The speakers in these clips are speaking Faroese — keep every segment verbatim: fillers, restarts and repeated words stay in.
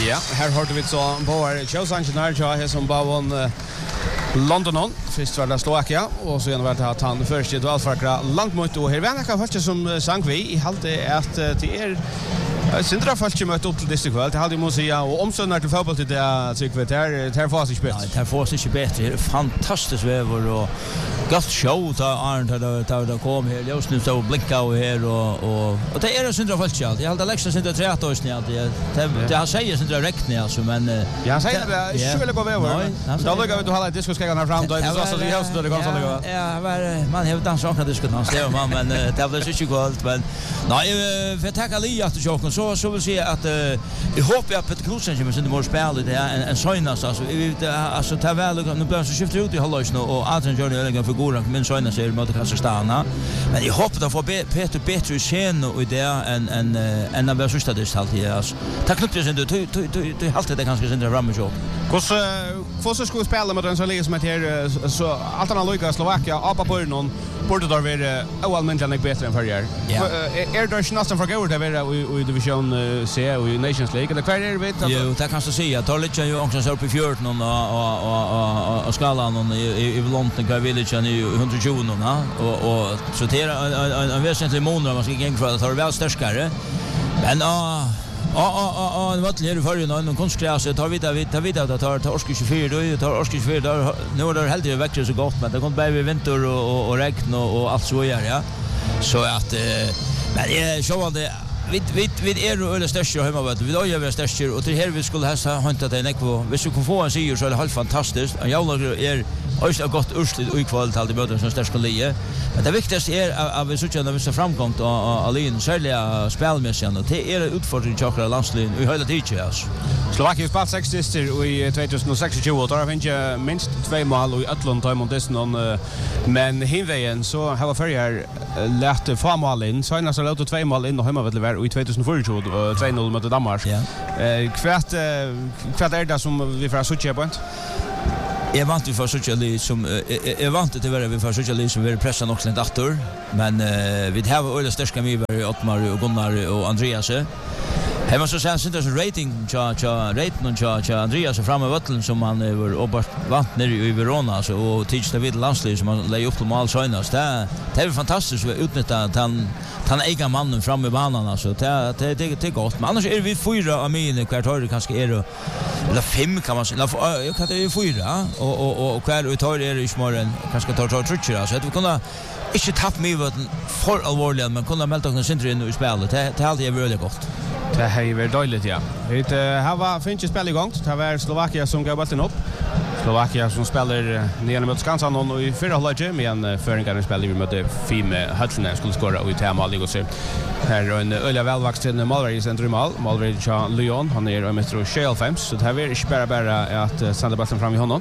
Ja, här hörde vi så på vår showsanchen här så här som bara won London. Först var det Slovakia och så var det att han först i valfakra landmot och här vänner kan faktiskt som sang vi i halde att det är Sindra fallt møtt upp till disse kväll. Det hade ju måste säga och omsöndar till fotboll till det tycker vi där där får sig bättre. Ja, det får sig bättre. Det är fantastiskt väver och gott show där Arnt där där där kom här. Just nu så blinka och här och och och det är det Sindra fallt allt. Jag hade läxa Sindra trettio år sedan det det han säger Sindra räkna alltså men ja han säger det skulle gå över. Då lägger vi då hålla diskoskagarna fram då så så vi hörs då det går så det. Ja, var man har dans också diskon så man men det blir så inte gott men nej för tacka Lia att jag så så vill säga att jag hoppas att Peter Knudsen kommer sen det måste spela det en en Soinas alltså vi alltså ta väl nu börjar så skifta ut i halvårs nu och Adrian Journey eller för Goran men Soinas är mot Kazakstan men jag hoppas att få Peter bättre scen och det en en en av första det alltid alltså ta Knudsen du du du du alltid det kanske sen det ramar jobb. Hur får så skulle spela med den så ligger som att här så allt annat lika Slovakia apa på någon borde då vara oallmäntligt bättre än förr. Är det nästan för går det vara i division C och i Nations League eller kvar är det vet jo det kan så säga tar lite ju också så upp i fjorton och och och och skalan och i London kan vi lite i hundratjugo och och så det är en väsentlig månad man ska gå för att ha väl starkare men ja ja ja ja det var till förr någon konstgräs tar vi där tar vi där tar tar Orskis tjugofyra då tar Orskis tjugofyra där nu är det helt det växer så gott men det kommer bara vinter och och regn och allt så gör ja så att men jag så det vi vi vi är ju öle större hemma vet vi då gör vi större och till här vi skulle ha hämtat en ekvo hvis vi kan få en seger så är det helt fantastiskt och jag är också gott urslut och kvalitet alltid möter som största lie men det viktigaste är att vi så känner vi så framgång och Alin särskilt spelmässigt och det är utfordring till chakra landslin i hela tiden alltså Slovakia spelat sex sister i tjugohundrasextio och där finns ju minst två mål i Atlant time on this non men hemvägen så har för här lärt få mål in så när så låter två mål in och hemma vet väl i tjugohundrafyrtio två noll mot Danmark. Eh kvart kvart är det som vi får söka på inte. Jag vant vi för socialism som är vant det var vi för socialism som vi pressar också lite åter men vi har öle störska vi var Ottmar och Gunnar och Andreas. Hemma så sen syns det rating cha cha rating och cha cha Andreas framme vatteln som han över och vant ner i Verona så och teach David Landsley som han lägger upp till mål senast. Det det är fantastiskt att utnyttja att han han äger mannen framme i banan alltså det det det är gott men annars är vi fyra av mina kvartal kanske är det eller fem kan man säga jag kan det fyra och och och kvar ut har det i smören kanske tar tar trutcher alltså att vi kunna inte tappa mig vad för allvarligt men kunna melda oss in i spelet det det är alltid väldigt gott. Det här är väl dåligt ja. Det här var finns ju spel igång. Det var Slovakia som gav bollen upp. Slovakia som spelar nere mot Skansan och i förra halvlek men föringarna spelar vi mot Fime Hudson skulle skora och i tema ligger så. Här är en öliga välvuxen Malveri i centrumal. Malveri Jean Leon han är mästare Shell Fems så det här är inte bara bara att sända bollen fram i honom.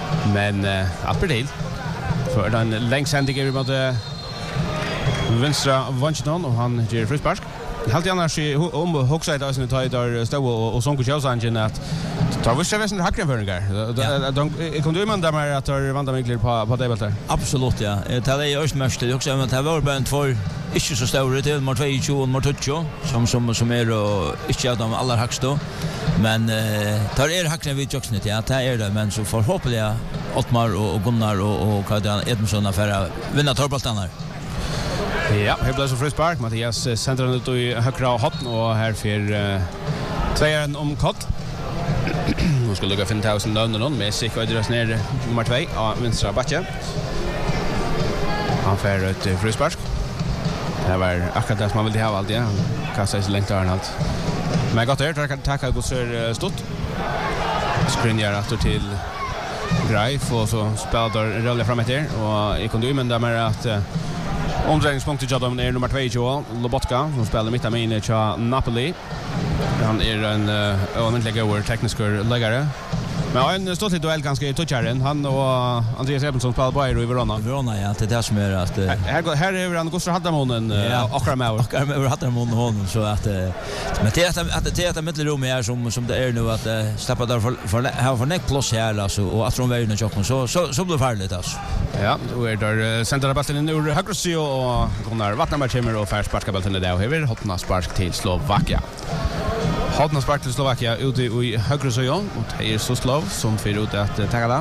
Men att bli del. För den längshändige vi mot vänstra Vanchton och han ger frispark. Helt annars om Hoxide där som tar där stå och Sonko Chelsea att tar vi se väsen hackrenföringar. De kunde ju man där med att det vända mig på på det där. Absolut ja. Det är ju också mest det också men det var bara en två inte så stora till mot tjugo och mot tjugo som som som är och inte av de allra högsta. Men tar är hackren vid Jocksnet ja, det är det men så förhoppningsvis Ottmar och Gunnar och och Kadrian Edmundsson för vinna torboltarna. Ja, här blir så frispark. Mattias centrar ut i högra hotten och här för uh, tvåan om kott. Nu skulle det gå fem tusen under någon med sig och dras ner nummer två ja, vänstra backe. Han får ut frispark. Det var akkurat det som man ville ha allt, ja. Kastar sig längt där allt. Men gott där kan tacka Gustav Stott. Skrinjar åter till Greif och så spelar rullar framåt där och i kunde ju men där med att uh, omdreiningspunktet till dem är nummer två Lobotka som spelar mitt av inne till Napoli. Han är en ordentlig uh, teknisk läggare. Men en stort duell ganska i toucharen. Han och Andreas Ebensson spelar på i Verona. Verona ja, det är det som är att uh, här här är han Gustav Haddamonen och akkurat med. Akkurat med Haddamonen honom så att uh, men det är att det är ett mittelrum här som som det är nu att uh, släppa där för för ha för neck plus här alltså och att de vägen och chocken så så så blir farligt alltså. Ja, då är där centrala bollen ur Hagrosio och Gunnar Vattenberg kommer och färs sparka bollen där och här vill hotna spark till Slovakia. Hotna spark till Slovakia ute i högra sidan och det är så slov som för ut att ta det.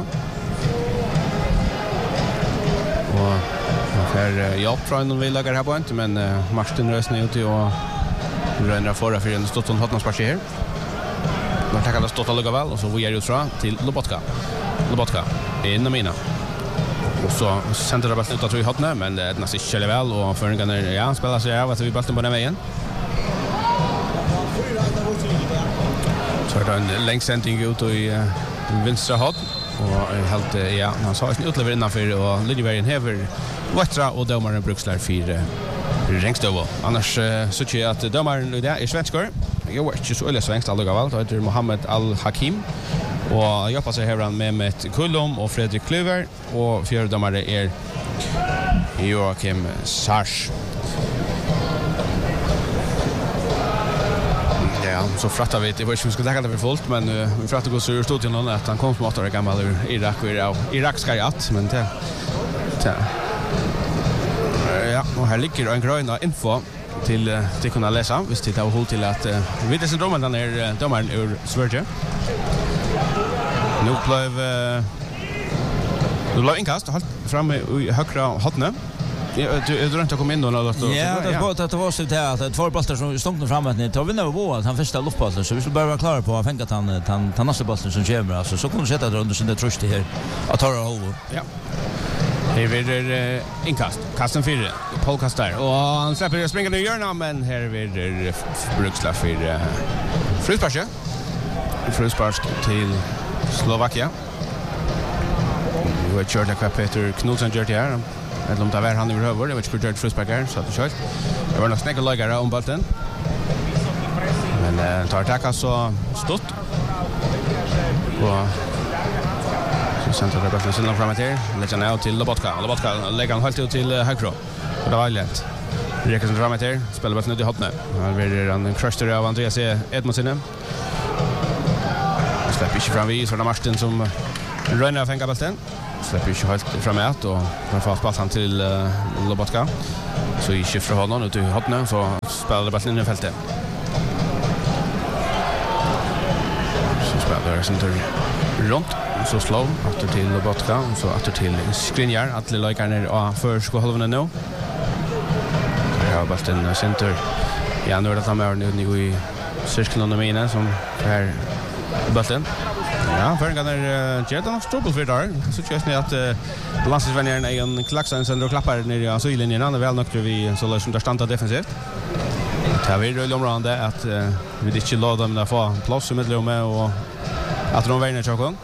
Och för jobb från de vill lägga här på inte men Martin Rösne ute och rönnar förra för en stått Hotna spark här. Man tar det stått lugga väl och så vi är ut från till Lobotka. Lobotka in i mina. Och så center det bollen ut att vi Hotna men det är nästan inte väl och förringarna ja spelar sig av att vi bollen på den vägen. Så är det en längsändning ut i uh, vänstra hot och helt uh, ja han sa att utlever innanför och Linjebergen häver Västra och domaren Brukslar för uh, Rengstövo. Annars uh, så tycker jag att domaren det är svenskar. Jag vet inte så eller svensk alla gavel. Det heter Mohammed Al-Hakim och jag passar här med Mehmet Kullum och Fredrik Klöver och fjärde domare är Joakim Sars. Ja, så frattar vi det var inte vi skulle lägga det för fullt men uh, vi frattar gå så ur studion att han kom som åtta år gammal ur Irak och Irak, Irak ska jag men det ja. Ja, och här ligger en gröna info till uh, till kunna läsa visst det har hållit till att uh, vi det syndromen den är uh, domaren ur Sverige. Nu blev uh, nu blev inkast halt framme i högra hotne. Ja, du du inte kom in då när då. Ja, det var det var så där att två bollar som stod fram att ni tar vinna på att han första luftbollen så vi skulle bara vara klara på att fänga att han han tar nästa bollen som kommer alltså så kunde sätta det under sin det trust det här att ta det över. Ja. Det blir uh, inkast. Kasten fyra. Paul Kastar och han släpper springa nu gör men här blir Brukslar för uh, Fryspark. Fryspark till Slovakia. Vi har kört det Peter Knudsen gör det här. Jag vet inte var han överhuvud, det var inte George Frysberger så att det kört. Det var nog snäcka lägare om bollen. Men eh, tar tacka så stort. Och så center det bollen sen framåt här. Lägger ner till Lobotka. Lobotka lägger han helt ut till högra. Och det var lätt. Räcker sen framåt här. Spelar bollen ut i hotne. Han blir en crusher av Andreas Edmondsen. Släpper inte fram vid så det Martin som rönnar av fänga bollen. Släpper inte helt framåt och man får pass han till uh, Lobotka. Så i skiftar honom ut i hotne så spelar det bollen in i fältet. Så spelar det center runt så slår åter till Lobotka och så åter till Skriniar att lägga ner och för ska halva nu. Ja, bollen center. Ja, nu är det han är nu i cirkeln under mina som här bollen. Ja, för en är Jetan struggle för där. Så just ni att landslagsvännerna är en klaxan sen då klappar ner i asyllinjen andra väl nog vi så löser där stanta defensivt. Det vi rullar området att vi inte låter dem där få plats i mitten och att de vinner chocken.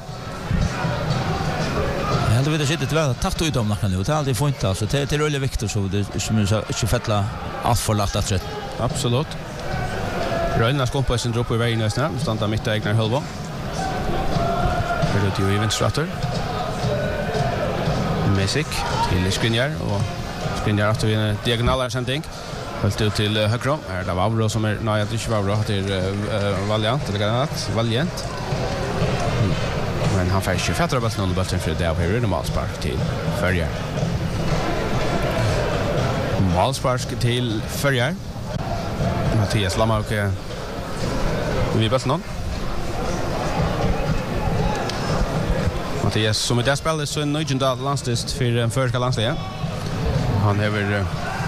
Ja, det vet jag inte väl tatt ut dem nu. Det är alltid fint alltså. Det det rullar Victor så det som inte fettla allt för lagt att rätt. Absolut. Rullarnas kompis sen droppar i vägen nästan. Stanta mitt i egna halva. Det är ju vänsterstratter. Mesik till Skriniar och Skriniar att vi en diagonal sändning. Helt ut till högra. Här det var bra som är nej att det inte var bra att det är Valiant eller annat. Valiant. Men han får ju fattar bara någon bollen för det är på normalspark till Förjar. Målspark till Förjar. Mattias Lamarke. Vi vet någon. Mattias som i det spelet så är nöjda landstist för en förska landsliga. Han har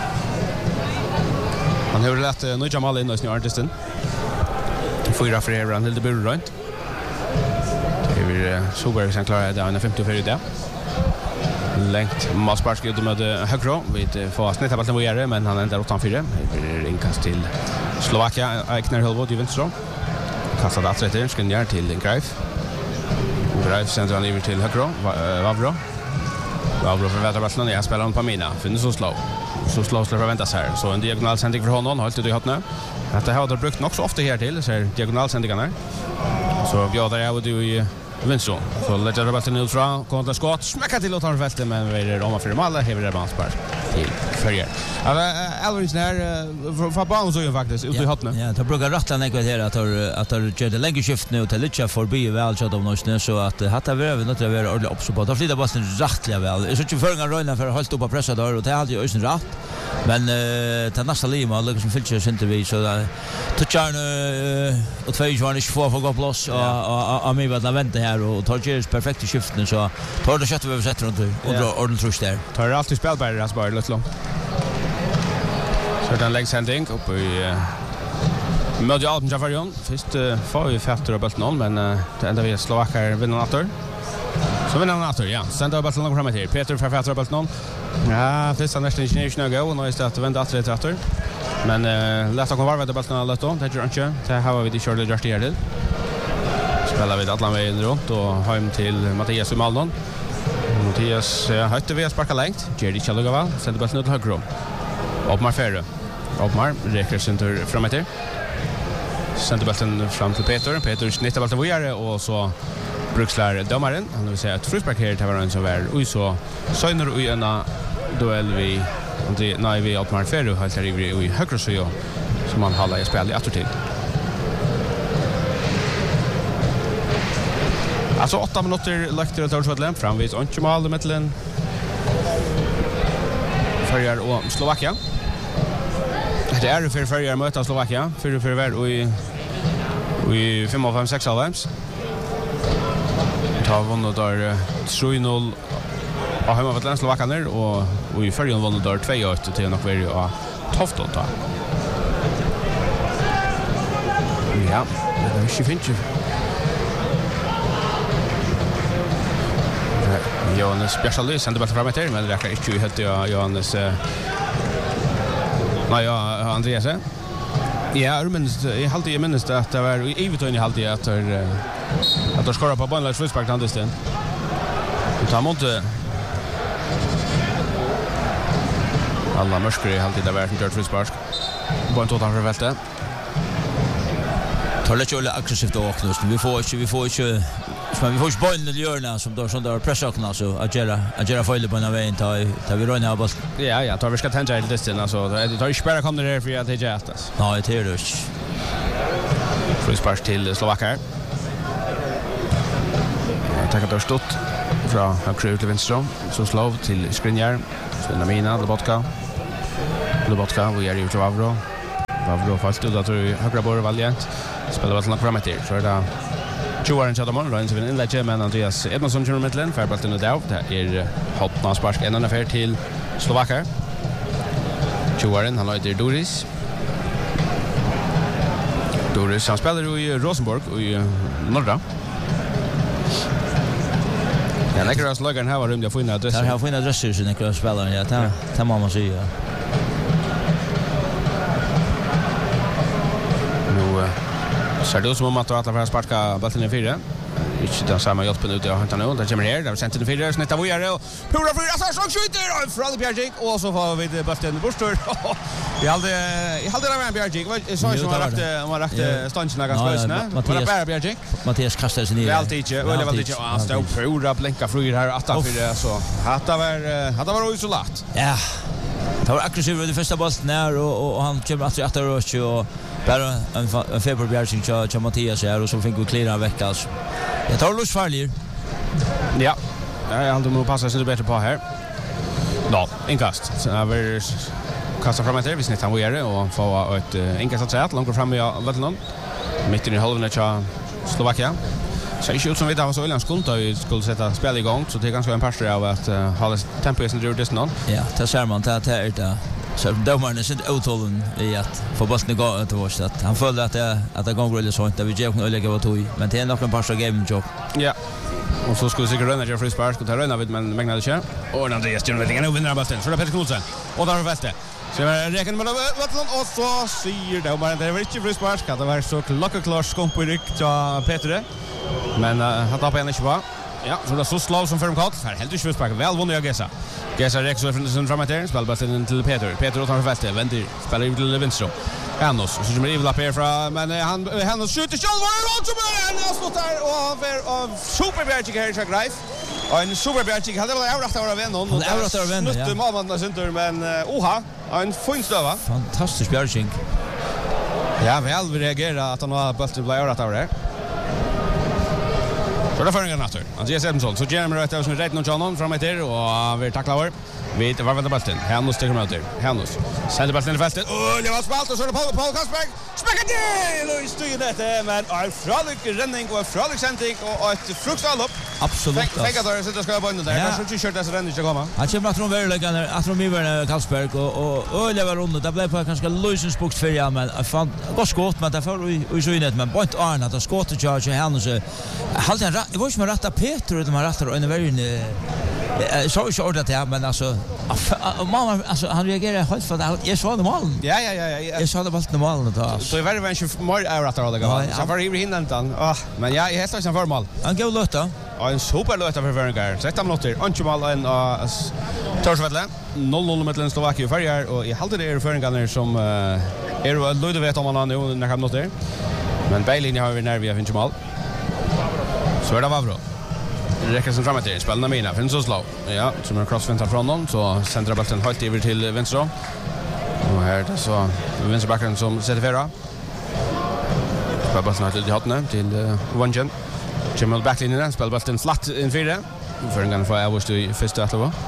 han har lätt nöjda mål in i sin artisten. Fyra för er han helt bur runt. Det är så bra vi kan klara det en femtiofyra där. Längt målspark ut med högra. Vi får snitta bollen vidare men han ändrar åt fyra. Det blir inkast till Slovakia Eichner Hölvod i vänster. Kastar det rätt in Skriniar till Greif. Greif sänder han över till högra. Vavro. Vavro för väderballen. Jag spelar honom på mina. Finns så slå. Så slå släpper väntas här. Så en diagonal sändning för honom. Hållt ut i hotna. Att det har det brukt också ofta här till. Så diagonal sändningarna. Så bjöd jag och du i vänster. Så lägger det bollen ut från. Kommer till skott. Smäcka till åt han fältet. Men vi är om för mål. Här är det banspark till Förjar. Elvins här från banan så ju faktiskt ute i hatten. Ja, det brukar rattla något här att att det gör det längre skift nu till lite förbi väl så de någonstans så att hata vi över något det är ordentligt upp så på. Då flyttar bara sen rättliga väl. Jag skulle förringa röna för att hålla upp och pressa där och det är alltid ösen rätt. Men eh ta nästa lima liksom fyllts inte vi så där touchar och två ju var inte få för gå plats och och mig vad vänta här och tar ju perfekt skiften så tar det kött över sätter runt och ordentligt trus där. Tar alltid spelbärare alltså bara lite långt. Så den läggs händing upp i Mödja Alpen Jafarion. Först får vi fätter och bulten men det enda vi Slovakar vinner natter. Så vinner han natter, ja. Sen tar bulten långt framåt här. Peter för fätter och bulten. Ja, det är nästan inte snö gå och nu är det att vända att det efter. Men lätt att komma varva det bulten alla då. Det gör inte. Det har vi det körde just det här. Spelar vi alla vägen runt och hem till Mattias i Maldon. Mattias hötte vi sparka längt. Jerry Chalugava sätter bulten ut till höger. Opmar Ferre. Opmar räcker center fram efter. Sätter bollen fram till Peter. Peter snittar bollen vidare och så brukslar domaren. Han vill säga att frispark här till varandra så väl. Och så söner och ena duell vi André nej vi Opmar Ferre har där i högra så som man håller i spel i åter till. Alltså åtta minuter läkter till Torshäll framvis och Jamal Mittlen. Förjar och Slovakien. Det är för förjar möta Slovakien för för väl och i i fem av fem sex avs. Ta vunnit där tre noll av hemma mot Slovakien och och i förjar vunnit där två åtta till nog var ju tufft då. Ja, det är fint. Johannes Bjärsaldus sände bollen framåt här men det räcker inte helt ja Johannes nej ja Andreas. Ja, men jag hade ju minst att det var i Everton i halvtid att att de skorar på bollen frispark till Andersen. Ta mot alla mörskre i halvtid där var det inte frispark. På en total förvälte. Tar lite öle aggressivt och knust. Vi får inte vi får inte men vi får ju bollen i hörna som då som där pressakna så att göra att göra fel på en väg ta ta vi rör boll. Ja ja, tar vi ska tänka lite sen alltså det tar ju spärra kommer det för att det är jättas. Ja, det är det. Frispark till Slovakar. Tackar då stått från höger till vänster så slov till Skriniar. Sen Amina Lobotka. Lobotka vi är ju till Vavro. Vavro fast då tror jag högra bor Valiant. Spelar väl några parametrar så är det Joaren Chadamon runs in inlägg men Andreas Edmondsson kör mittlen för bollen där det är hoppna spark en affär till Slovakar. Joaren han heter Doris. Doris han spelar i Rosenborg i norra. Ja, Niklas Lagan har rum jag får in adress. Här har får in adresser så Niklas spelar ja ta ta mamma säga. Nu så det som om att alla för sparka bollen i fyra. Inte den samma hjälpen ut jag hämtar nu. Det kommer här. Det sent till fyra snittar vi är och pura fyra så så skjuter och från Bjärgik och så får vi det bollen bort. Jag hade jag hade den med Bjärgik. Jag sa ju att han var rätt stanchen ganska lösna. Men bara Bjärgik. Mattias kastar sig ner. Väl inte. Och det var inte att stå pura blänka flyr här att för så. Hata var hata var så lätt. Ja. Det var aggressivt i första bollen när och och han kommer att åter och och bara en en feber Bjärgik till Mattias här och så fick vi klara vecka alltså. Jag tar lust farlig. Ja. Jag hade nog passat sig bättre på här. Då, inkast. Så över kasta fram efter vi snittar vi är och få ett inkast att säga långt fram i vattnet. Mitt i halvan av Slovakien. Så det är ju som vi där var så Ölands skulta vi skulle sätta spel igång så det är ganska en pastor av att hålla tempo i sin dur distan. Ja, det ser man det är det. Så domaren är inte uthållen i att få bollen gå ut och så att han följde att det att det går väldigt sånt där vi ger kunna lägga vad tog men det är nog en pastor game job. Ja. Och så skulle säkert rönna Jeffrey Sparks skulle ta rönna vid men Magna det kör. Och Andreas Jörn vet ingen vinner bollen. Så det är Peter Knudsen. Och där har väste. Så jag räknar med Vattland och så säger domaren det var inte Jeffrey Sparks att det var så klockrent skomp i rykt av Peter. Men han tar på en inte va. Ja, så det är så slav som för dem kallt. Här helt inte spark. Väl vunnit jag Gesa. Gesa räcker så från den framåt där. Spelar bollen till Peter. Peter tar fältet. Vänder. Spelar ut till vänster. Hannos. Så kommer Evil upp här från men han Hannos skjuter själv var det runt som han har stått där och av Superbjärgik här i Greif. Och en Superbjärgik hade väl överrakt av vänner och överrakt av vänner. Nutte Malman center men oha en fin støva. Fantastisk bjärging. Ja, väl vi reagerar att han har bulten blir örat av det. Så det förringen natur. Andreas Edmondson så ger han rätt av som rätt någon John fram efter och vi tacklar över. Vi var väl bulten. Hanus sticker mot där. Hanus. Sänder bulten i fältet. Och det var spalt och så är det Paul Paul Kasperg. Smäcker det! Och styr det men en fralik renning och en fralik sändning och ett fruktsallop. Absolut. Tänk att det sitter ska på den där. Jag tror inte kört det renning ska komma. Han kommer att tro väl att de över Kasperg och och det var runt. Det blev på kanske Louisens box för ja men fan går skott men det får vi så inne men point Arne att skottet charge Hanus. Halt han det var ju med rätta Peter och de har rätta och en väldigt så så ordet ja men alltså mamma alltså han reagerar helt för att jag såg det mål. Ja ja ja ja. Jag såg det bara mål då. Så är väl väl mer är att det går. Så var det hinner inte. Ah, men jag är helt som för mål. Han går låta. Ja, en super låta för Verengar. tretton minuter. Ancho mål en Torsvedle. noll noll mellan Slovakia och Färjar och i halvtid är det Verengar som är Ludde vet om han nu när han minuter. Men Bailey har vi när vi har finns mål. Så är det var bra. Det räcker som framåt i spelarna mina finns så slå. Ja, som en crossfinta från någon så centrar bollen helt över till vänster. Och här det så vänsterbacken som sätter förra. Spelar bollen till hatten till Wangen. Jamal backlinjen där spelar bollen flatt in fyra. För en gång för jag måste ju första att vara.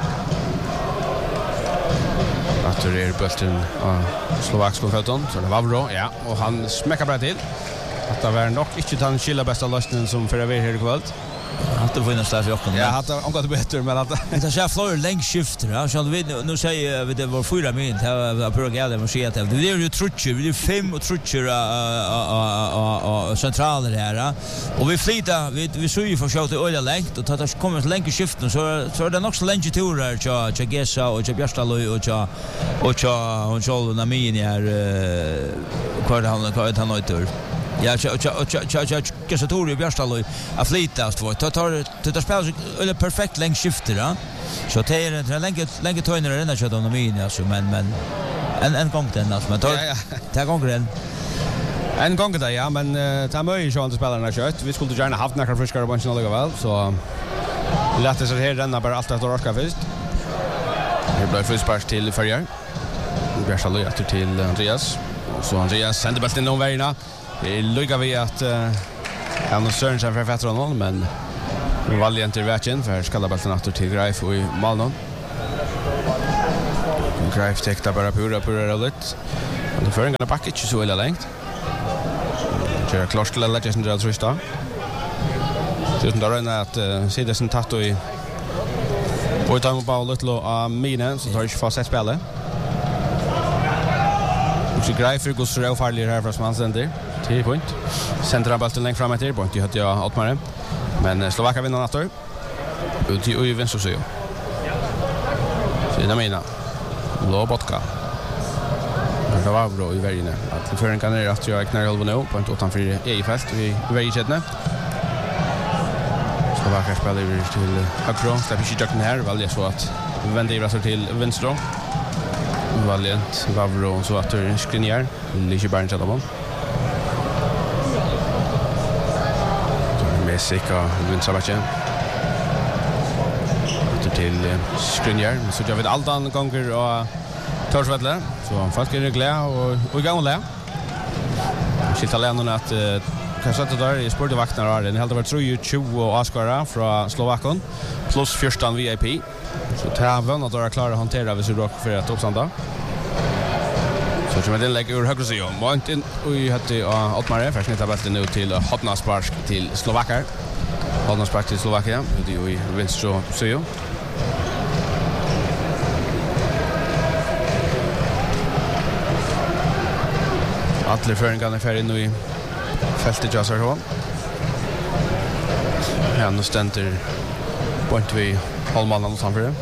Att det är bollen Slovaksko fötton så det var bra. Ja, och han smäcker bara till. Att det var nog inte den skilla bästa lösningen som för över här ikväll. Att det finns där för också. Ja, att han gått bättre men att det ser flor längs skifter. Ja, så vi nu säger vi det var fyra min här på Gävle och se att det är ju trutcher, vi är fem och trutcher och centraler här. Och vi flyttar vi vi så ju för show till öliga längt och att kommer längs skiften så så är det också längs turer så så Gessa och så Bjärstalo och så och så hon så na min här kvar han kvar han åter. Ja, så så så så Gessatori Bjärstalo a flytast för tar tar det spelar eller perfekt längs skifter då. Så det är det länge länge tojner den där så de min alltså men men en en gång den alltså men tar tar gånger den en gång där ja men ta mig ju så att spelarna kött vi skulle gärna haft några friskare bunchen alla väl så låt det så här den bara allt att orka först. Det blir först pass till Färjar. Bjärstalo efter till Andreas. Så Andreas sänder bollen någon vägarna. Det lyckas vi att han har Sörensen för fätter honom, men nu valde inte vägen för skalla bollen åter till Greif och i Malmö. Greif täckte bara pura pura rollet. Och det för en backa inte så illa längt. Det är klart till alla Jason Dales rista. Det är där inne att se det som tatt och i och ta med bollen till och mina så tar inte fast ett spel. Och Greif går så rätt farlig här från Smansender. tio point. Centra bollen längst fram efter point. Det hade jag Altmare. Men Slovakka vinner natten. Ut i vänster så. Så det menar. Lobotka. Det var bra i vägen. Att för en kan det att jag knär halva nu point åtta fyra i fält vi vägen sättna. Slovakka spelar vi till högra. Det blir ju här väl det så att vänder vi till vänster. Valiant Vavro så att det skrinjar. Lite bara inte då. Messika Vinsabache. Det till skrinjar. Så jag vet allt an gånger och Torsvedle. Så folk är glada och och igång och lä. Skilta länderna att kanske att där i sportvakterna har den helt varit tjugo och Askara från Slovakien plus fjorton V I P. Så tar vi att vara klara att hantera vid Sydrock för att uppsanda. Så som det lägger ur högra sidan. Var inte vi hade Altmare för snittar bollen nu till Hotnaspark till Slovakar. Hotnaspark till Slovakia. Det är ju vänster sidan. Alla föringarna färdig nu i fältet jag så här. Han ständer point vi Holmannen utanför det.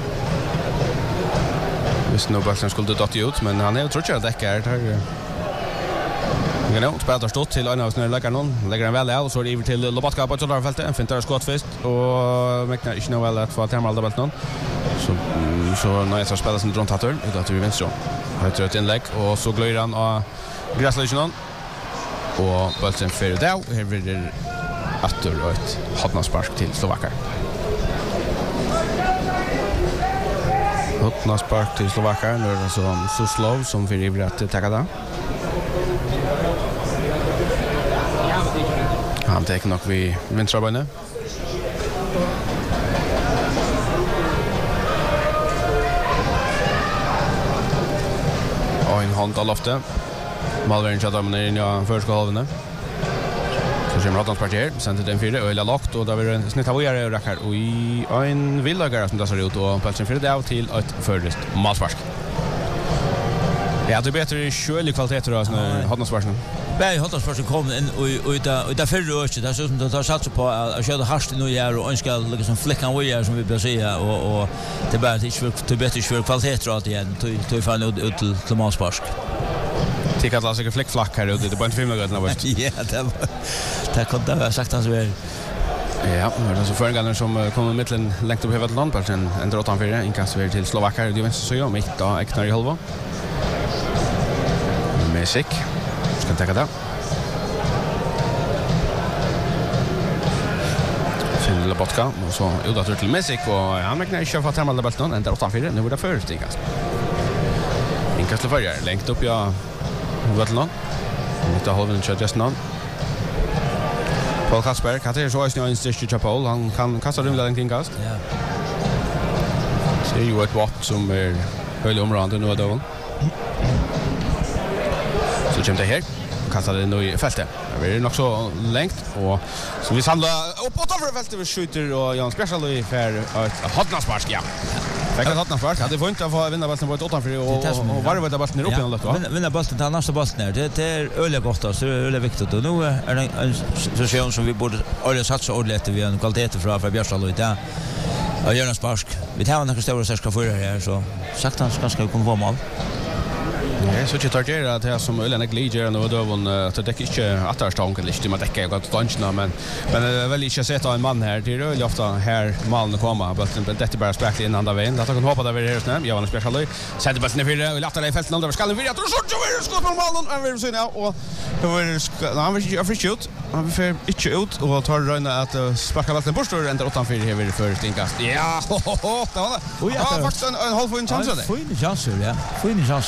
Visst nog bollen skulle dott ut men han är tror jag att det är här. Men nu spelar stått till en av snö lägger någon lägger en väl och så är det över till Lobotka på södra fältet. En fintar skott först och mäktar inte nog väl att få till mål bollen. Så så när jag ska spela sin runt hatter det att vi vänster. Har ett rätt inlägg och så glöjer han och Gratulationen. Och bollen för det här blir det åter och ett hotnaspark till Slovakar. Hotna spark till Slovakar. Nu är det så Suslov som får ivra att täcka det. Han tar nog vid vänstra benet. Och en hand av loftet. Malvern chatta med in i första halvan. Så kommer Rottans parti, sen till den fyra och eller lagt och där vill en snitt av göra och räcker och i en villagar som det ser ut och platsen för det av till ett förrest malspark. Ja, det är bättre själv kvalitet då såna Rottans Bäj Rottans kom in och och där och där förra året där så som det har satt på att köra harst nu gör och önskar liksom fläckan vad gör som vi bör säga och och det bara det är för bättre för kvalitet då igen till till fan ut till till malspark. Tycker att alltså fläckflack här ute det på en filmgrödna var. Ja, det det kunde ha sagt hans väl. Ja, det är så förgångaren som kommer mitten längt upp över land på en en drottan för inkast vi till Slovakar det vänster så jag mitt då Eknar i halva. Mesik ska ta det. Sen Lobotka och så ut till Mesik och han mäknar inte få ta med bollen ända drottan för nu var det först inkast. Inkast till förgångare längt upp ja Vatlan. Mitt av halvan kör just någon. Paul Kasper, kan det så är en stitch till Paul. Han kan kasta rymla den kringkast. Ja. Så ju ett watt som är höll området nu då. Så kommer det här. Kastar den nu i fältet. Det är nog så längt och så vi samlar upp på för fältet vi skjuter och Jan Special i för ett hotnaspark ja. Jag kan hotna spark. Hade funnit att få vinna bollen på ett åtta för och och varje bollen är uppe igen då. Vinna bollen till nästa bollen där. Det är öle gott då. Så öle viktigt och nu är det en situation som vi borde alla satsa ordentligt vi har en kvalitet för för Bjärsalo där. Och Jonas Spark. Vi tar några stora säska för det här så sagt han ska ska komma mål. Ja, så jag tar att det som Ölen glider och då hon att det inte att det står kan lite med täcka gott danska men men det är väl inte sett en man här det är ofta här mannen kommer men det är bara spräck in andra vägen att kan hoppa där vi är snä jag var en special sätter bollen för det och lättar det i fältet andra ska det vidare så så vi ska på målen och vi ser nu och då var han vill ju shoot han vill inte ut och tar röna att sparka bollen bort och ändå åtta fyra här vill för inkast ja det var det ja faktiskt en halv fin chans där fin chans ja fin chans.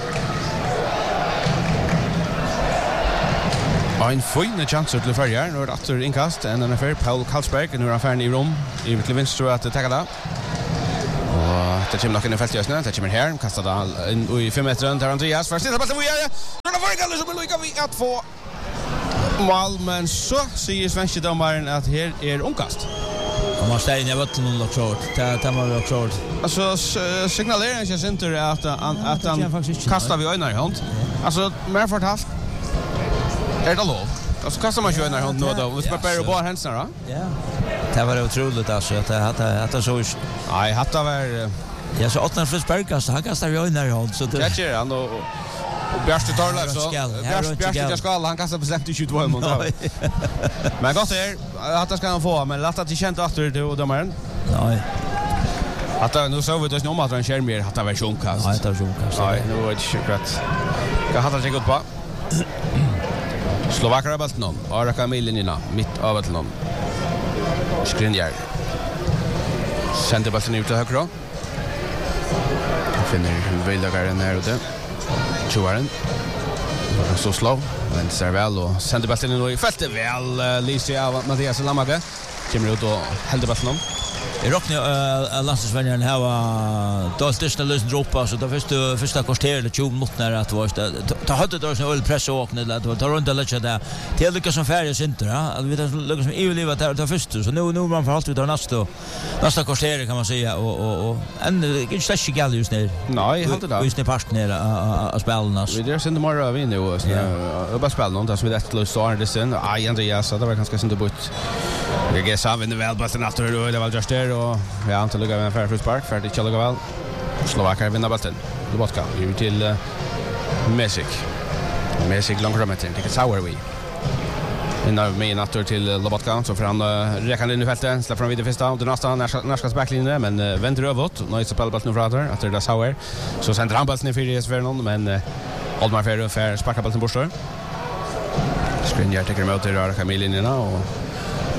En fin chans till förra nu är åter inkast en N F L Paul Karlsberg nu är han färdig i rum i till vänster att ta det. Och det kommer nog in i fältet just nu. Det kommer här kastar det in i fem meter där Andreas först det bollen vi är. Nu är det Galler som lyckas vi att få mål men så säger svenska domaren att här är omkast. Man måste in i vatten och lock short. Det tar man lock short. Alltså signalerar jag inte att att han kastar vi öarna i hand. Alltså mer fortalt är det lov. Alltså kastar man ju öarna i hand nu då. Vi ska bara bara händerna då. Ja. Det var otroligt alltså att det hade att det så nej hade var ja så åttan för Sparkas han kastar ju öarna i hand så det jag ser han och och Bjärste tar det så. Bjärste Bjärste ska han kastar bestämt i tjugotvå mot då. Men gott är att det ska han få men lätta till känt åter då domaren. Nej. Att nu så vet jag nog att han kör mer att det var sjunkast. Nej, det var sjunkast. Nej, nu var det sjukt. Jag hade tänkt på. Slovakar har någon. Araka Milinina mitt av att någon. Skrinjar. Sänder bollen ut till höger. Finner Vildagaren här ute. Tjuaren. Så slå. Men ser väl och sänder bollen in i fältet väl Lisa av Mattias Lamage. Kommer ut och häller bollen. I rockne uh, landsvänjaren här var då största lösen droppa så då första första kvarter eller tjugo minuter att var det ta hade då så öl press och åkne det var runt eller där till lyckas som färjas inte ja att vi det lyckas som EU livet där första så nu nu man får allt ut av nästa nästa kvarter kan man säga och och och en inte släsch gal just nu nej hade det just nu past ner att spela oss vi där sen tomorrow vi nu och så bara spela någon där så vi det lös så är det sen aj Andreas så det var ganska synd bort jag ger saven väl bara sen efter det var just där och ja antal lugga med Fairfield Park för det kör väl Slovakar vinner bollen Lobotka ju till uh, Mesik Mesik långt fram till det sour we innan med natur till Lobotka så för han uh, räcker in i fältet släpper fram vid första och nästa nästa backlinje men uh, vänder överåt nu så spelar bollen nu framåt att det är sour så sänder han bollen i fyra för någon men uh, Oldmar Fair för sparkar bollen bort så Skrinjar tar emot det röra Camillinina och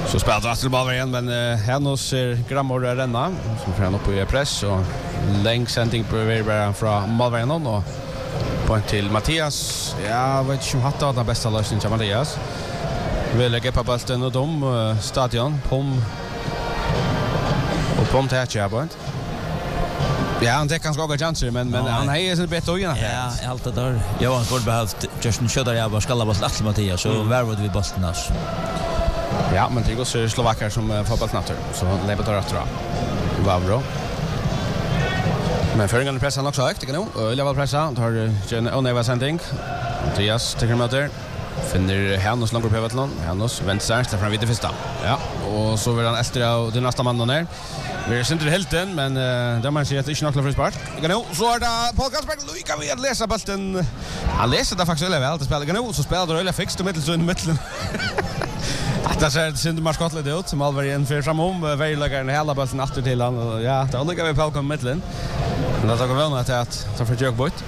Så spelar Rastelball igen, men uh, Hennos ser Grammor renna, som får han upp i press och läng sändning på Verberg från Malvärnon och point till Mattias. Ja, vet inte om hatta den bästa lösningen till Mattias. Vill lägga på bollen och dom uh, stadion Pom och Pom tätcha point. Ja, han täcker ganska chanser men men han är så bättre igen. Ja, allt det där. Jag har fått behövt Justin Schöder jag bara skalla boll till Mattias så var var vi bollen oss. Ja, men det går så Slovaker som uh, fotbollsnatter så lever det rätt bra. Vavro. Men förringen pressar också högt, det kan nog. Level pressa, tar Jen Oneva sändning. Mattias tycker möter. Finner Hennos långt upp över till någon. Hennos vänster där fram vid det första. Ja, och så vill han Estra och den nästa mannen ner. Vi är inte helt än, men uh, där man ser att det inte är något för spark. Det kan nog. Så är det Paul Kasperg. Nu kan vi läsa bollen. Han läser det faktiskt väl att spela. Kan nog så spelar det öle fixt i mitten så i mitten. Det ser synd man skottet ut som Alvar igen för framom väglägger den hela bollen åter till han ja det andra kan vi på kom mitten. Men det tar väl att att ta för jök bort.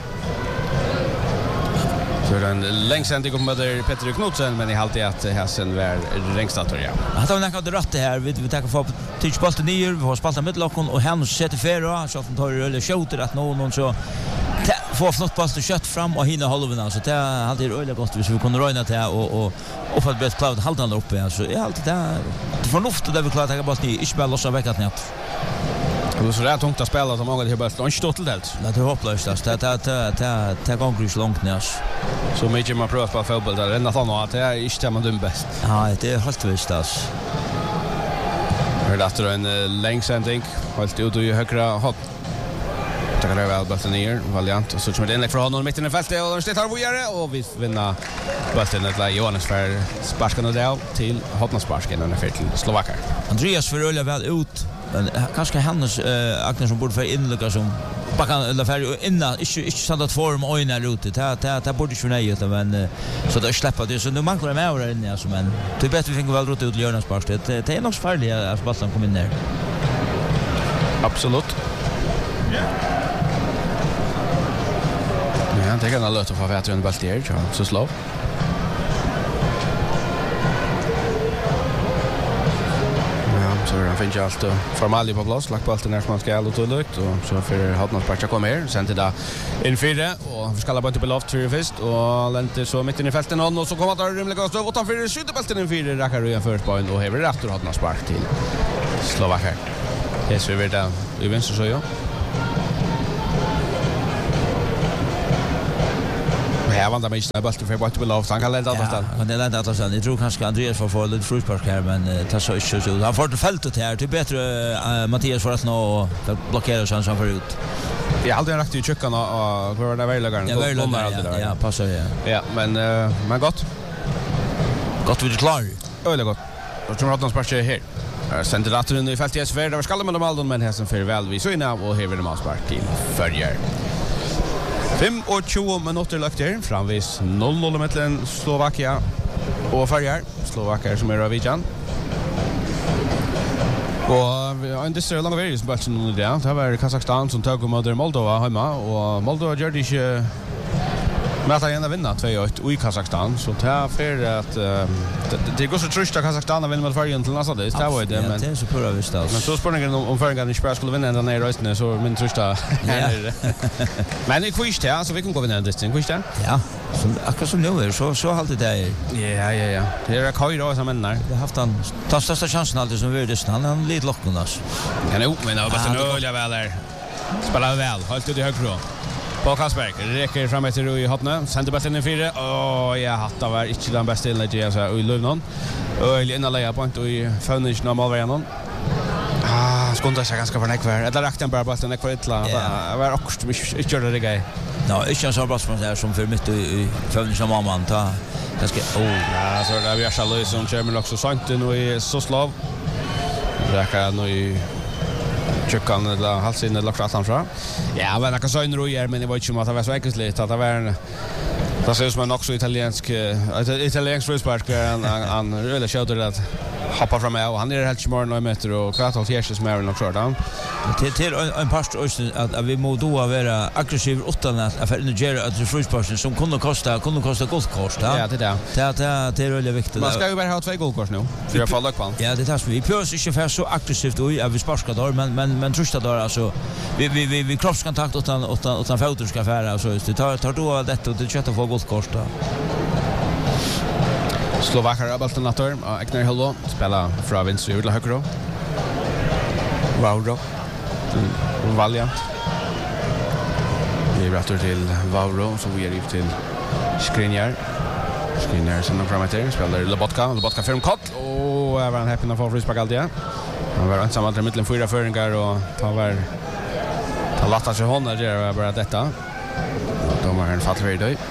Så den längsändning kommer med Petter Knutsen men i halt i att hässen var längstator ja. Han har näkat rätt här vi vi tar få touch bollen ner vi har spelat mittlocken och han sätter färra så att han tar eller skjuter att någon så få flott pass till kött fram och hinna halvorna så det är alltid öle gott hvis vi kunde röna till och och och för att bäst klara halta han uppe så är alltid det det förnuft det vi klarar ta bollen inte bara lossa veck att nät. Det så där tungt att spela som många det bara inte stått till helt. Det är hopplöst det det det det går ju långt ner. Så mycket man prövar på fotboll där ända från att det är inte man dum bäst. Ja, det är helt visst alltså. Här där en längsändning helt ut i högra hot. Det kan väl bollen ner Valiant och så kommer det inlägg från honom mitt i fältet och de stettar vidare och vi vinner bollen till Jonas för sparken och där till hotnarsparken och till Slovakar. Andreas förrullar väl ut men kanske Hannes äh, Agnes som borde få inlägga som backa eller för innan inte inte satt att form och innan ute det det det borde ju nej men så det släpper det så nu manglar det mer än alltså men det är bättre vi fick väl rota ut Jonas Park det det är nog farligt att bollen kommer in där. Absolut. Ja, det kan alla ta för att en boll där så slå. Så han finns ju allt formalj på plats, lagt bollen när man ska och så lukt och så för Hotnas Park kommer här sen till där in fyra och vi ska bara på loft för först och lente så mitt in i fältet någon och så kommer det rymliga stå utan för skjuter bollen in fyra rackar igen först på och häver rätt och Hotnas Park till Slovakien. Det ser vi där i vänster så ja. Ja, vant mig inte bara för bort på loft. Han kan leda att stanna. Han kan leda att stanna. Jag tror kanske Andreas får få lite fruspark här men det så inte så. Han får det fältet här. Det är bättre Mattias för att nå blockera chansen för ut. Jag har aldrig rakt i chuckan och kvar där vägläggaren. Ja, vägläggaren. Ja, passar det. Ja, men men gott. Gott vid klar. Öle gott. Och tror att de sparkar här. Sen till ratten i fältet S V där ska man de Aldon men här som för väl vi så inne och häver dem avspark till förger. fem och tjugo minuter lagt här framvis noll noll mellan Slovakia och Färjar. Slovakier som är av Vidjan. Och vi har en distr långa väg som bara nu där. Det var Kazakstan som tog mot Moldova hemma och Moldova gör det inte med att gärna vinna två ett i Kazakstan så det är för att det går så trist att Kazakstan vill med Färjan till nästa det är var det men det är så pura visst alltså. Men så spänningen om Färjan inte spelar skulle vinna den där rösten så min trista. Men det kvitt här så vi kan gå vinna det sen kvitt där. Ja. Så akkurat som nu är så så alltid det. Ja ja ja. Det är kul då som menar. Det har haft han tar största chansen alltid som vi det han han lite locken alltså. Ja nu men det var bara öliga väl där. Spelar väl. Halt ut i högra. Paul Kasperg räcker fram efter Rui Hotne. Sänder bollen in fyra. Åh, jag hattar var inte den bästa inlägget jag sa i Lövnon. Och inna lägga point i Fönich normal vägen. Ah, skånda sig ganska för nekvar. Eller rakten bara bollen nekvar illa. Det var också inte gör det grej. Ja, inte så bra som det är som för mitt i Fönich normal man ta. Det ska oh, ja, så där vi har Charlie som kommer också sant nu i Soslav. Räcker nu i Chuckan eller halsen eller klart han fra. Ja, men jag kan säga nu är men det var inte som att det var så enkelt att det var Det ser ut som en också italiensk italiensk frispark han han really showed att hoppa fram och han är helt smart nu meter och kvart fjärde som är nog kört han. Till till en past att att vi måste då vara aggressiv utan att för energera att frisparken som kunde kosta kunde kosta guldkort. Ja, det där. Det det det är really viktigt. Man ska ju bara ha två guldkort nu. För jag faller kvar. Ja, det tas vi. Plus inte för så aggressivt och vi sparkar då men men men trusta då alltså vi vi vi vi kroppskontakt utan utan utan fötter ska färra så det tar tar då detta och det köttar få guldkort. Slovakar har bollen natur och Ekner Hello spelar från vänster ut till höger. Vauro. Valiant. Vi rättar till Vauro så vi är ut till Skriniar. Skriniar som framåt där spelar Lobotka, Lobotka för en kott och är han happy när får frispark alltid. Han var ensam att mitten fyra föringar och tar var tar latta sig hon där är bara detta. De har en fall vid dig.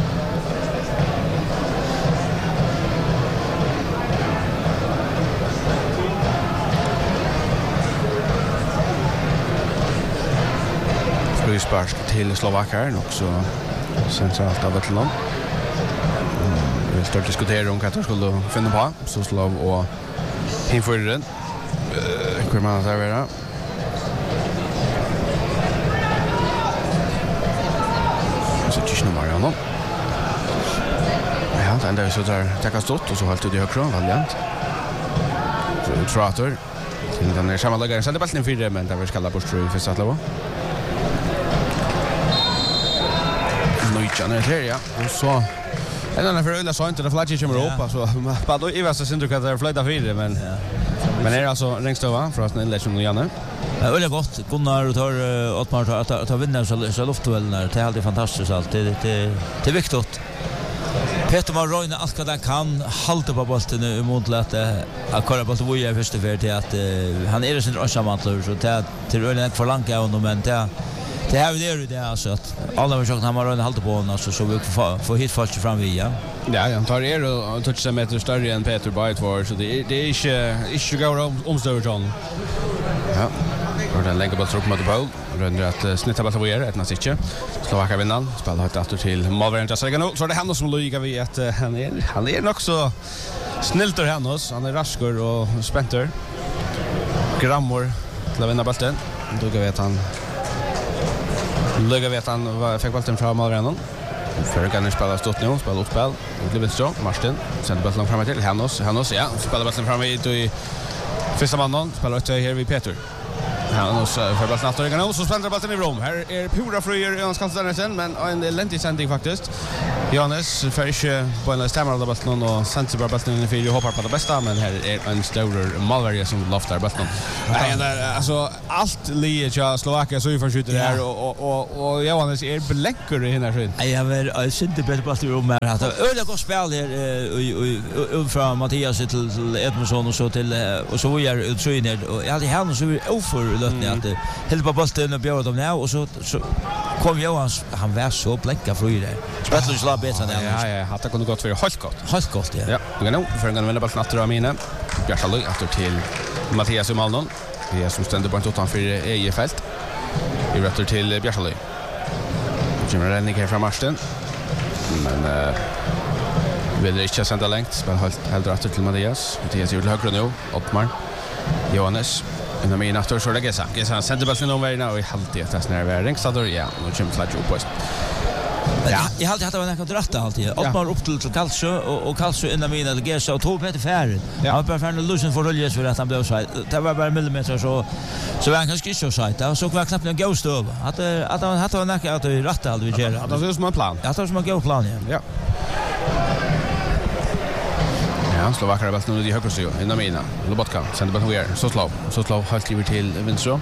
Frispark till Slovakar också centralt av ett land. Vi ska diskutera om vad de skulle finna på så Slav och inför den. Hur man där vara. Så det är nog Mariano. Ja, den där så där täckas stått och så hållt det högre Valiant. Trotter. Den är sammanläggaren sätter bollen fyra men där vi ska kalla bort tror för Satlova. Nujjan är här, ja. Och så... En annan för öjla så inte, det flagget kommer upp. Så bara då i värsta synd att det är flöjda fyra, men... Men är det alltså längst över för att inlägg som Janne? Ja, öjla gott. Gunnar och tar Ottmar att ta vinna så luftduellen. Det är alltid fantastiskt allt. Det det det är viktigt. Peter var Roine allt vad han kan hålla på bollen emot att att köra på två i första för till att han är sin ensammantlur så det till öjla för långt av honom men det det har vi det det alltså att alla försöker han har hållit på honom alltså så vi får få hit fast fram via. Ja, han tar er och touch sig meter större än Peter Byte var så det det är inte inte går omstöver John. Ja. Och den lägger bollen upp mot boll. Rönder att snitta bollen över ett nästan inte. Slovakar vinner. Spelar högt åter till Malvern Jasegano. Så det händer som Luiga vi att han är han är nog så snällt han oss. Han är raskor och spänter. Grammor till att vinna bollen. Då går vi att han Luiga vet han fick bollen från Malvern. För kan spela stort nu, spela uppspel. Det blir så. Martin sänder bollen fram till Hannos. Hannos ja, spelar bollen fram i första mannen. Spelar ut här vid Peter. Han och för bollen att ta igen så spelar bollen i Rom. Här är Pura Fröjer i anskansen sen men en elendig sändning faktiskt. Johannes för inte på en stämmer av bollen och sänder bara bollen in i fyra och hoppar på det bästa men här är en stor Malvern som loftar bollen. Nej där alltså allt liet jag Slovakien så vi skjuter där och och och Johannes är bläcker i här skyn. Jag har jag synte bättre på Rom här att öle går spel här från Mattias till Edmundsson och så till och så är utsynad och jag hade han så oför lötna att helt på bollen och bjöd dem nu och så så kom Johans han var så bläcka för det. Spelar så bättre än ja ja hade kunnat gått för helt gott. Helt gott ja. Ja, men nu för en vända bollen att dra mina. Bjärsalöj efter till Mattias Malnon. Vi är som ständer på en totan för E F fält. Vi rätter till Bjärsalöj. Kommer Rennik här från Marsten. Men eh vill inte sända längt. Spelar helt helt rätt till Mattias. Mattias är till höger nu. Ottmar. Johannes. En av mina efter så det Gesa. Gesa sänder bollen om vägen och i halvtid test när vi är längst då ja. Nu kommer flash upp på. Ja, jag hade haft en kontrakt alltid. Ottmar upp till Kalsjö och och Kalsjö innan mina det Gesa och tog Peter Färd. Han var bara för en lusen för Ruljes för att han blev så. Det var bara millimeter så så han kanske inte så sajt. Och så var knappt en ghost över. Att att han hade en att det rätt allt vi gör. Det var som en plan. Ja, det var som en god plan ja. Ja. Ja, Slovakar har bollen i högra sidan. Innan mina. Lobotka sänder bollen över. Så slå. Så slå helt över till vänster.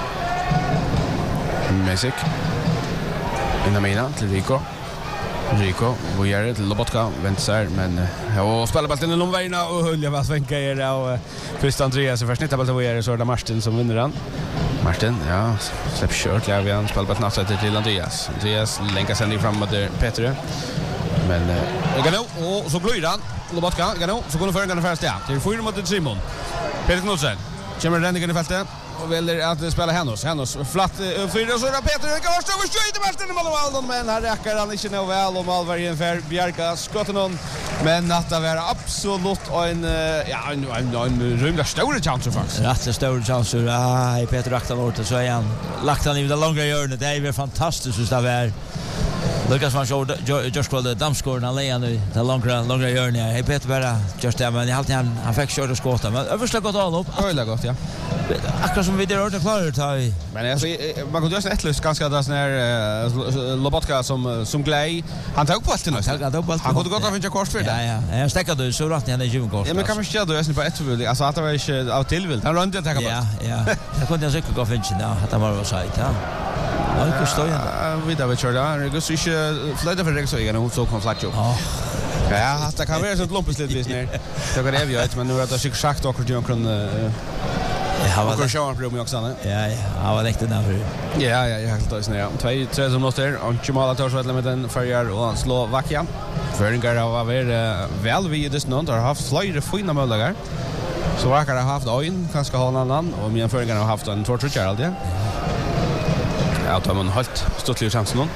Mesik. Innan mina till Rico. Rico, vi gör det till Lobotka, vänster, men och spelar bollen i lomvägen och Hulja var svänka er och först Andreas så försnitta bollen vi gör så är det Martin som vinner den. Martin, ja, släpp kört ja, vi han spelar bollen nästa till Andreas. Andreas länkar sen fram mot Peter. Men eh Gano och så blir han Lobotka, Gano, så går det för en första ja. Till fyra mot Simon. Peter Knudsen. Kommer den i fältet. och väljer att spela Hennos. Hennos flatt fyra så där Peter Garst över skjuter bollen i mål men här räcker han inte nog väl och Malvarien för Bjarka skotten hon men att det var absolut en ja en en, en rymlig stor chans faktiskt. Rätt stor chans. Ah, Peter Akta åt så är han lagt han i det långa hörnet. Det är fantastiskt just där. Lucas van Sjord just called the damscorn alene nu det långa långa hörnet. Hej Peter bara just där men alltid han han fick köra skott men översta gått all upp. Öle gott ja. Akkurat som vi det ordet klarar ta i. Men alltså man kan just ett lust ganska där sån här Lobotka som som glej. Han tog på allt nu. Han tog på allt. Han kunde gott ha finna kort för det. Ja ja. Jag stäcker du så rätt han är ju kort. Ja men kan man inte då är på ett vill. Alltså att det var inte av tillvilt. Han rönte ta på. Ja ja. Jag kunde jag säkert gå finna där. Att han var så ja. Ja, det står ju. Vi där vi kör där. Det går så inte flytta för det så igen och så kom flack upp. Ja. Ja, det kan vara så ett lumpigt lite vis ner. Det kan det ju men nu är det säkert sagt och John kan Ja, vad det show på mig också ne? Ja, ja, vad riktigt där. Ja, ja, jag helt då snä. Två tre som låter och Jamal tar så väl med den förjar och Slovakia. Föringar av är väl vi det snön har haft flera fina möjligheter. Så verkar det ha haft en kanske ha en annan och mina föringar har haft en två tror jag alltid. Ja, då man halt stått lite chansen någon.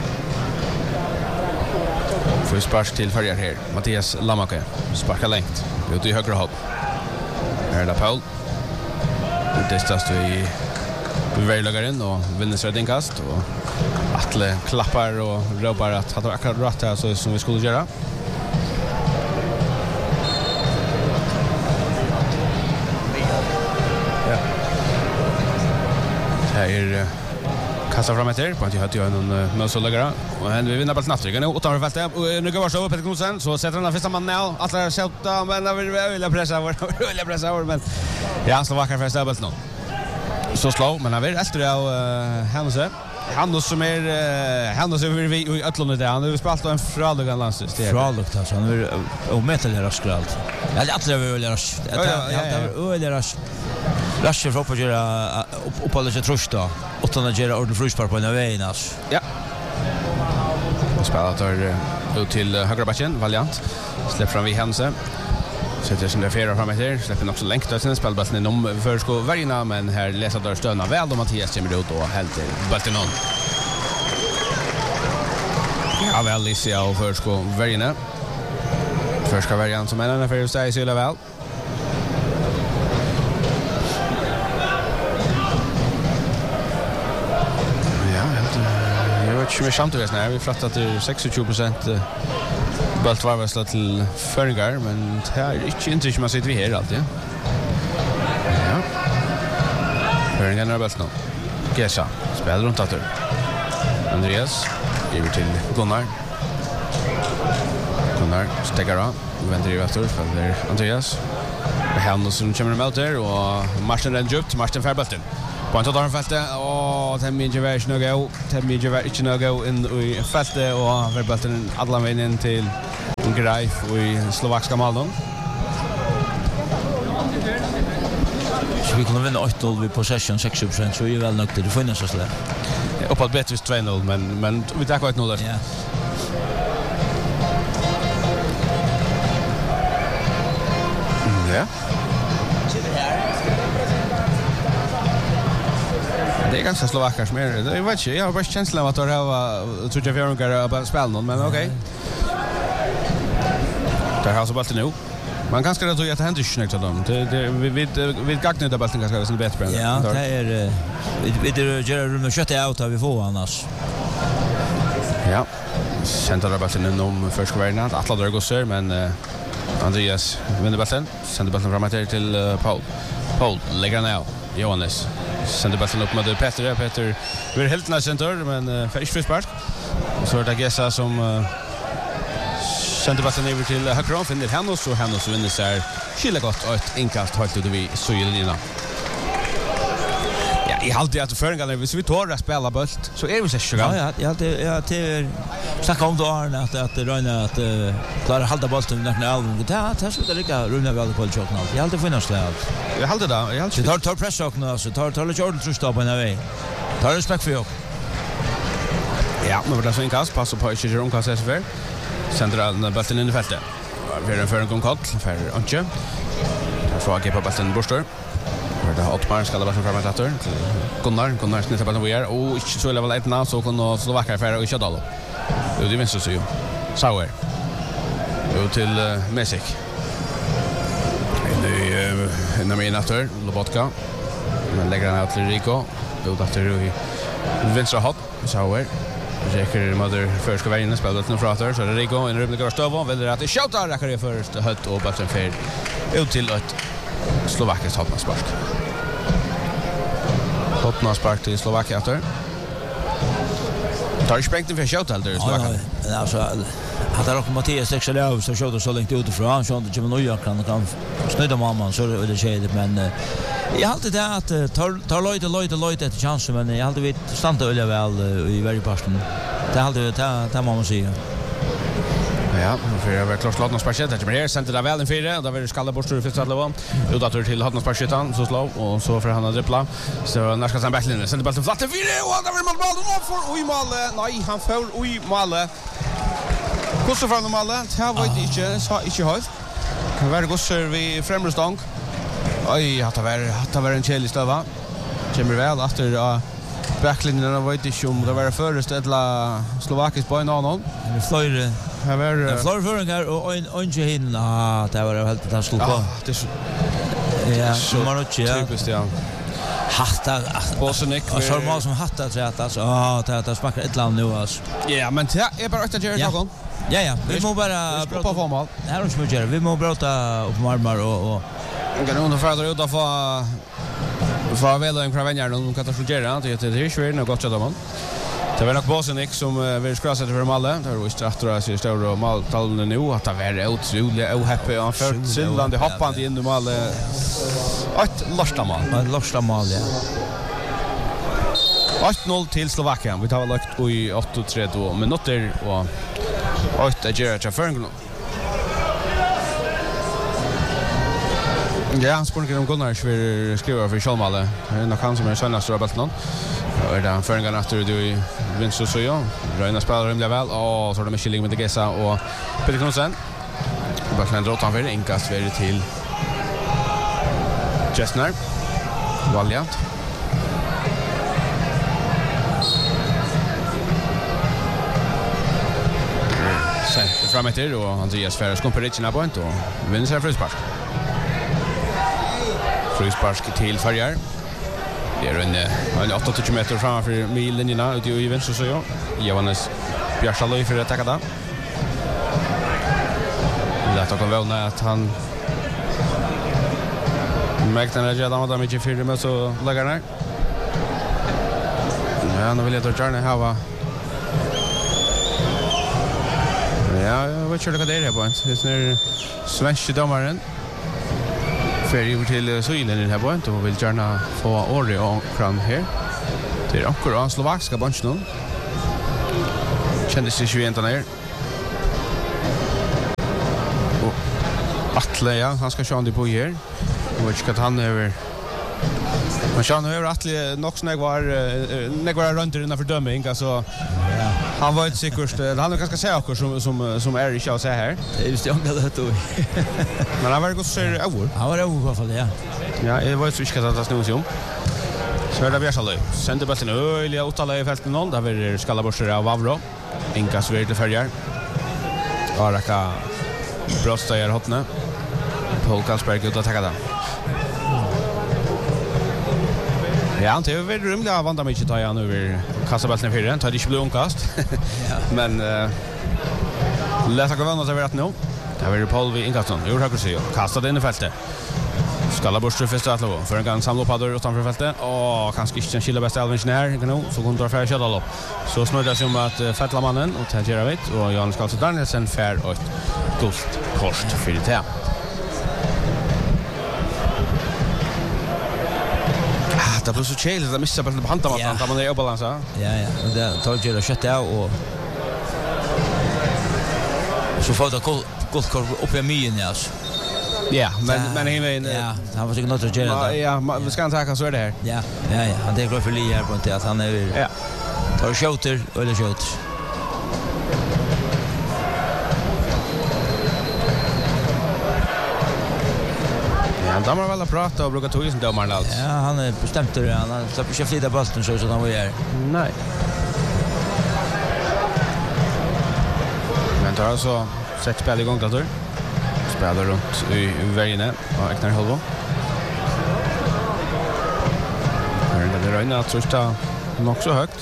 Får spark till förjar här. Mattias Lamake sparkar längt ut i högra håll. Här är det Paul. Det stas vi vi välagar in och vinner så inkast och Atle klappar och ropar att han har akkurat rätt här så som vi skulle göra. Ja. Här är kastar fram efter på att jag hade ju en mösseläggare och han vi vinner på snattrycken och åtta fältet och nu går så upp Peter Knudsen så sätter han den första mannen ner alla skjuta men vi vill pressa vår vill pressa vår men ja Slovakia första bollen nu så slå men han vill efter av Hanse Hannes som är Hannes över vi i Ötlund där han har spelat en fralugan landslist fralugt alltså han är omättlig rask allt ja alla är väl rask det är öle rask rask för att göra uppehålla sig trust då utan att göra ordentlig frispar på en väg alltså ja och spelar tar ut till högra backen Valiant släpper fram vi Hanse sätter sin där fyra fram efter släpper också längt ut sin spelbollen inom för sko varje men här läser där stöna väl och Mattias kommer ut och helt bollen någon ja väl Licia och för sko varje första variant som är den för sig så väl Jag vet inte hur det vi frattat till tjugosex procent bultvarvsla till förringar men det är inte intryck man sitter vi här alltid. Ja. Förringarna är bäst nu. Gesa spelar runt att Andreas över till Gunnar. Gunnar stegar av vänder ju efter för där Andreas. Han som kommer med där och Martin är djupt Martin Färbulten. På en total fältet och det är ju väl nog det är ju väl inte nog in i fältet och Färbulten alla vägen in till Greif i slovakiska Maldon. Så vi kunde vinna åtta noll vid possession sex procent så är ju väl nog det får nästan så där. Uppåt bättre två noll men men vi tar åtta noll där. Ja. Ja. Det är ganska slovakar som är det. Jag vet inte, jag har bara känslan av att det var tror jag fjärungar på spelen men okej. Där har så bollen nu. Man kanske det tror jag att det händer snyggt av dem. Det det vi vi vi gagnar det bollen ganska så bättre. Ja, det är vi det gör rum och kötta ut av vi får annars. Ja. Sänder där bollen om först ska vara att alla där går så men Andreas vinner bollen. Sänder bollen fram till Paul. Paul lägger ner Johannes. Sänder bollen upp med Peter. Peter vill helt nära center men fisk för spark. Så är det Gesa som sänder bollen över till högra och finner Hannes och Hannes vinner sig skilja gott och ett inkast helt ut vid Söjelina. Ja, i alltid att föringarna hvis vi tar att spela bult så är vi så sjuka. Ja, ja, jag alltid jag till snacka om då att att Röna att klara hålla bollen när album. Ja, det ska det ligga Röna väl på chocken. Jag alltid finnas det allt. Jag håller det. Jag alltid tar tar press och nu så tar tar lite ordentligt trust på en väg. Tar respekt för jag. Ja, men det så inkast passar på inte Jeron Kasses för. Centralen bollen in i fältet. Vi har en föring kall för Antje. Där får jag på bollen Borstor. För det Ottmar ska det vara som fermentator. Gunnar, Gunnar snittar på den och och inte så level ett nå så kunde Slovakia färra och köra då. Det är vinst så ju. Sauer. Och till uh, Mesik. Det är en av mina natur, Lobotka. Men lägger han ut till Rico. Då dator i vänstra hot. Sauer. Jäker mother först ska vägen spela den frater så det Rico en rumlig går stöva väldigt att det skjuter räcker det först hött och bara sen fel ut till ett Slovakiens hotnarspark. Hotnarspark till Slovakia efter. Tar spängt för skjuter där Slovakia. Ja, alltså hade dock Mattias Texelov så skjuter så långt utifrån så inte kommer nya kan kan snöda mamman så det är det men jag har alltid det att tar tar lite lite lite ett chans men jag har alltid vet stanna öliga väl i varje passen. Det har alltid ta ta mamma säga. Ja, för jag var klart låtna sparket det blir sent det väl en fyra och då vill skalla bort för att lova. Jo då till hotna sparketan så slå och så för han att dribbla. Så när ska sen backlinjen sen bollen flatt fyra och där vill man bollen och för oj mål. Nej, han får oj mål. Koster från målet. Här var det inte så inte högt. Kan vara gossar vi främre stång. Oj, att det var att det var en cheli stöva. Kommer väl efter backlinjen var det inte om det var först eller Slovakisk på en annan. Det flyr här var flyr föringar och en onge hin. Ah, det var helt att slå på. Det är ja, så man inte ja. Typiskt ja. Hatta Bosenik och så mal som hatta så att alltså ah det det smakar ett land nu alltså. Ja, men det är bara att göra något. Ja ja, vi må bara på formal. Det är inte mycket. Vi må bråta upp marmar och och kan under förder ut av för väl en kravenjar någon katastrofera det är det svårt något så då. Det var nog Bosenik som vill skrasa det för Malle. Det var just att dra sig stor och Maltallen nu att det var otroligt ohappy och för sillande hoppande in i Malle. Ett lörstamål. Ett lörstamål ja. åtta noll till Slovakien. Vi tar väl lagt i åtta tre då minuter och åtta gör jag för en ja, spårningen om Gunnar för skriva för Kjolmalle. Det är nog han som är sönnast av bulten. Och det är föringen efter du i vinst så ja. Röjna spelar rimligt väl och så har de Michelin med Gesa och Peter Knudsen. Bara kan dra åt han för inkast vidare till Jessner. Valiant. Sen fram efter och Andreas Ferres kommer på rätt på point och vinner sig frispark. Frispark till Färjar. Det är en en åtta meter framför millinjerna ute i vänster så ja. Johannes Bjärsalo för att attacka. Låt oss väl när att han märkte när jag damade mycket för det så lägger ner. Ja, nu vill jag ta gärna ha ja, jag vet inte vad det är på. Det är svenska domaren. Färg till Sylen i den här point och vill gärna få Ori och fram här. Det är också den slovakiska bunchen. Kändes det tjugoett ner. Och Atle, ja, han ska köra det på här. Jag vet inte att han över man kör nu över Atle nog snägg var när var runt innanför dömning alltså han var inte säkert han är ganska säker som som som är i show så här. Det är just jag det då. Men han var god så över. Han var över i alla fall ja. Ja, det var ju så att det snus ju. Så är det Bjärsalo. Sände bollen öliga utala i fältet noll där vi skalla borster av Vavro. Inkas vidare till Färjar. Araka Brosta är hotna. Paul Kalsberg ut att attacka där. Ja, han är väl rumligt att vända mycket ta igen över kassabollen för den. Tar det inte bli omkast. Men eh läsa gå vända sig rätt nu. Där vill Paul vi inkaston. Jo, tack så mycket. Kasta den i fältet. Skalla borster först att lova. För en gång samla på där utanför fältet. Och kanske inte en killa bästa elvingenär kan nog så går dra för köra lopp. Så snurrar det som att fettla mannen och Tagera vet och Jan Skalse Danielsen fär och gult kort för det. Ah, det blir så chill det missar bara på handen att man är i balans ja. Ja ja, och det Tagera kötta och så får det gult kort upp i myen ja. Ja, men men han var ja, han var säkert något att göra. Ja, vi ska inte ta så är det här. Ja, ja, ja, han det går för Lee här på inte att han är ja. Tar skjuter eller skjuter. Ja, Han damer väl att prata och brukar tog som domaren alls. Ja, han är bestämt det. Han har släppt inte flytta bollen så som han var här. Nej. Men tar alltså sex spel igång då. Spelar runt i, i vägen och Eknar Holvo. Det är röjna att trösta nog så högt.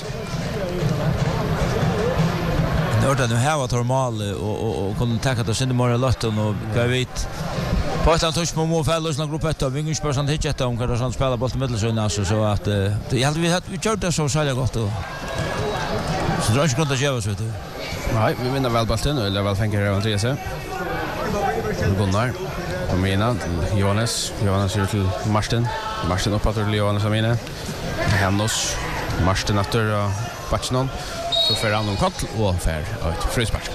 Det var det nu här var normal och och och kunde ta det sen mer lotten och jag vet på att han touch på mål för lösna grupp ett och Vingens person hit ett om kan han spela boll med så så så att det hade vi vi körde så så gott och så drar inte kunde göra så vet du. Nej, vi vinner väl bollen eller väl tänker jag Andreas. Gunnar kom in Jonas, Jonas är till Martin. Martin uppåt till Jonas och mina. Hennos Martin efter och Batchnon så för han om kall och för ett frispark.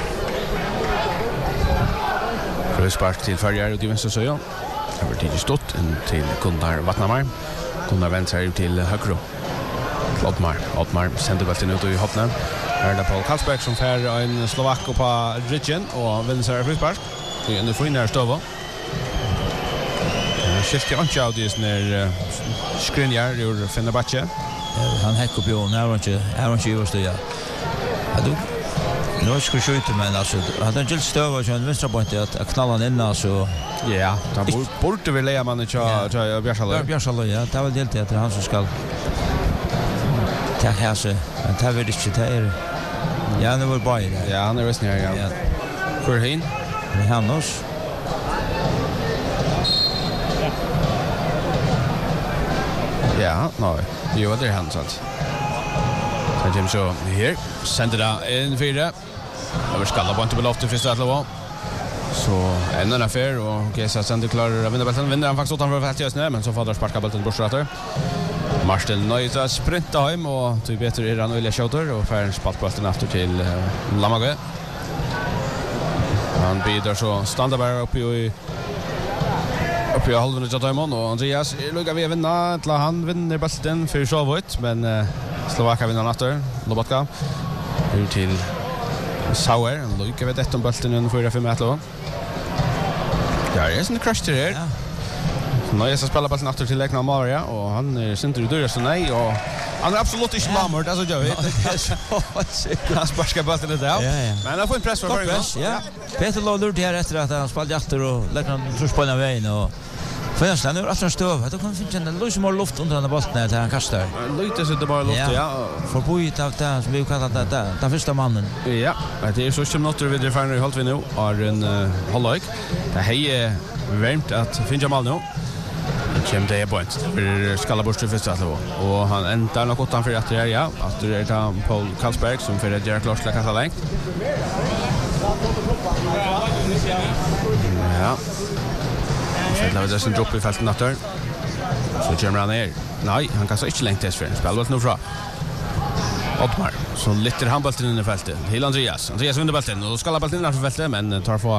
Frispark till Färjar och Division så ja. Det var tidigt stått in till Gunnar Vattnamar. Gunnar vänster till höger. Ottmar, Ottmar sänder bollen ut i hoppnen. Här är Paul Karlsberg som för en slovak på Ridgen och vinner frispark. Det är nu för inne stöva. Skiftar inte av det när Skriniar gör Fenerbahce. Han häcker upp ju när han inte han inte gör det. Ja, du nu ska ju inte men alltså hade en gilt stöva så en vänstra point att knalla in alltså. Ja, då borde vi lägga man inte att Bjärsala. Bjärsala ja, det var helt att han som ska ta hässe. Men det vill inte det. Ja, det var bara det. Ja, han är visst ner ja. För hin. Det Hannos. Ja, nej. Jo, det är han sant. Så Jim så här sänder det in fyra. Över skalla på inte beloften för att lova. Så ända en affär och Gesa sänder klar att vinna bollen. Vinner han faktiskt utanför fältet just nu men så får han sparka bollen bort åter. Martin Neuza sprintar hem och typ bättre är han och Ilja Schauter och för spaltbollen efter till uh, Lamagö. Han bidrar så stannar bara uppe i uppe i halvan av timon och Andreas luggar vi vinna till han vinner bollen för Shavut men uh, Slovakien vinner efter Lobatka ut till Sauer och luggar vi detta bollen under fyra fem ett då. Ja, det är en crash till här. Neuza ska spela bollen efter till Lekna Maria och han är inte ute så nej och han är absolut inte lamord alltså jag vet. Han sparkar bollen lite där. Men han får en press för varje gång. Ja. Peter Lodder där efter att han spelade efter och Lekna tror på den vägen och för jag stannar alltså stöv. Då kan finna en lite mer luft under den bollen där han kastar. Lite så det bara luft ja. För på ut av där som vi kallar det där. Den första mannen. Ja, det är så som något vi definer halt vi nu är en halvlek. Det är varmt att finna mål nu. Kjem det point för Skallabors till första då och han ändar nog åt han för att det är ja att det är han Paul Karlsberg som för att göra klart att kasta längt. Ja. Så det var det dropp i fältet natter. Så kommer han ner. Nej, han kastar inte längt dess för. Spelar nu fra. Ottmar så lytter han bollen in i fältet. Till Andreas. Andreas vinner bollen och Skallabors in i fältet men tar få